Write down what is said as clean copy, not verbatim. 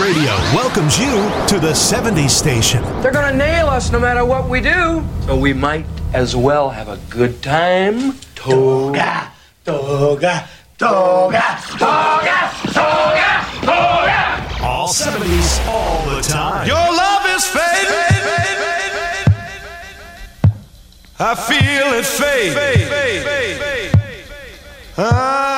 Radio welcomes you to the 70s station. They're gonna nail us no matter what we do. So we might as well have a good time. Toga, toga, toga, toga, toga, toga. All 70s, all the time. Your love is fading. I feel it fade.